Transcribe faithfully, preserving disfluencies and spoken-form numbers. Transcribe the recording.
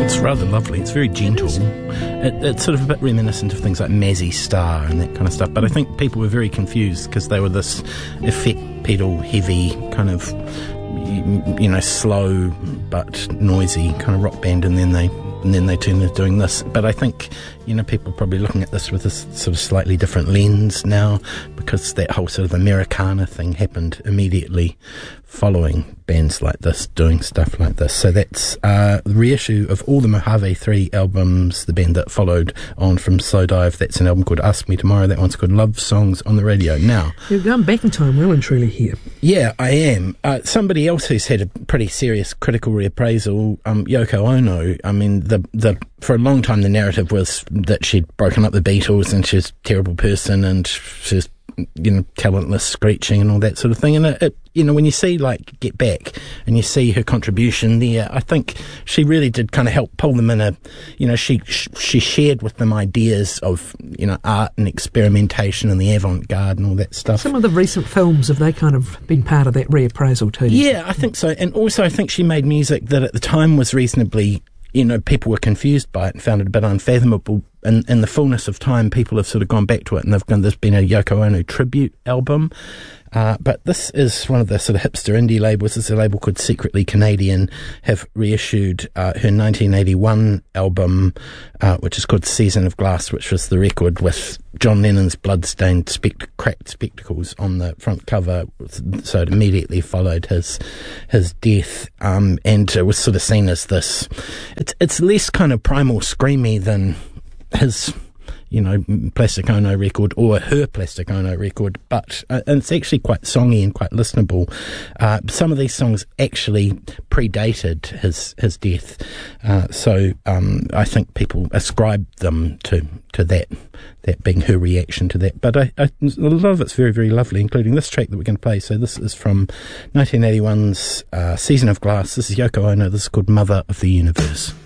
It's rather lovely. It's very gentle. It, it's sort of a bit reminiscent of things like Mazzy Star and that kind of stuff. But I think people were very confused because they were this effect pedal heavy kind of, you know, slow but noisy kind of rock band, and then they and then they turned into doing this. But I think, you know, people are probably looking at this with a sort of slightly different lens now, because that whole sort of Americana thing happened immediately following bands like this doing stuff like this. So that's uh, the reissue of all the Mojave three albums, the band that followed on from Slowdive. That's an album called Ask Me Tomorrow. That one's called Love Songs on the Radio. Now, you're going back in time well and truly here. Yeah, I am. Uh, somebody else who's had a pretty serious critical reappraisal, um, Yoko Ono. I mean, the the for a long time the narrative was that she'd broken up the Beatles and she was a terrible person and she was, you know, talentless screeching and all that sort of thing. And it, it, you know, when you see like Get Back and you see her contribution there, I think she really did kind of help pull them in a, you know, she she shared with them ideas of, you know, art and experimentation and the avant-garde and all that stuff. Some of the recent films, have they kind of been part of that reappraisal too? Yeah, I think so. And also I think she made music that at the time was reasonably, you know, people were confused by it and found it a bit unfathomable. In, in the fullness of time, people have sort of gone back to it, and they've gone, there's been a Yoko Ono tribute album. Uh, but this is one of the sort of hipster indie labels. This is a label called Secretly Canadian, have reissued uh, her nineteen eighty-one album, uh, which is called Season of Glass, which was the record with John Lennon's blood-stained spect- cracked spectacles on the front cover. So it immediately followed his his death, um, and it was sort of seen as this. It's it's less kind of primal screamy than his, you know, Plastic Ono record or her Plastic Ono record, but uh, and it's actually quite songy and quite listenable. Uh, some of these songs actually predated his his death, uh, so um, I think people ascribe them to to that that being her reaction to that. But I, I, a lot of it's very, very lovely, including this track that we're going to play. So this is from nineteen eighty-one's uh, Season of Glass. This is Yoko Ono. This is called Mother of the Universe.